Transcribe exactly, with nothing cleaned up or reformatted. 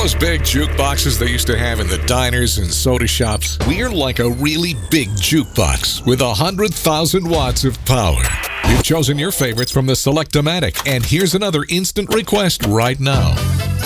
those big jukeboxes they used to have in the diners and soda shops? We're like a really big jukebox with one hundred thousand watts of power. You've chosen your favorites from the Select-O-Matic, and here's another instant request right now.